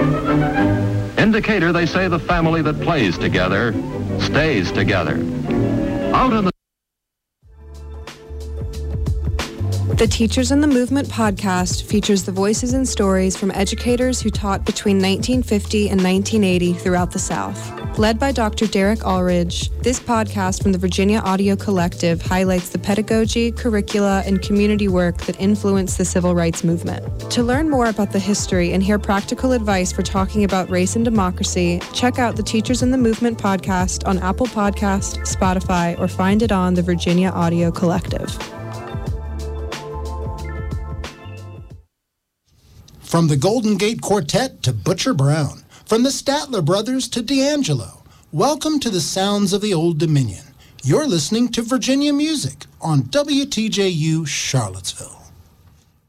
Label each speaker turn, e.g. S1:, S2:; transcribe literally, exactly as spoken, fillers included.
S1: In Decatur, they say the family that plays together stays together. Out in the
S2: The Teachers in the Movement podcast features the voices and stories from educators who taught between nineteen fifty and nineteen eighty throughout the South. Led by Doctor Derek Allridge, this podcast from the Virginia Audio Collective highlights the pedagogy, curricula, and community work that influenced the civil rights movement. To learn more about the history and hear practical advice for talking about race and democracy, check out the Teachers in the Movement podcast on Apple Podcast, Spotify, or find it on the Virginia Audio Collective.
S3: From the Golden Gate Quartet to Butcher Brown, from the Statler Brothers to D'Angelo, welcome to the sounds of the Old Dominion. You're listening to Virginia Music on W T J U Charlottesville.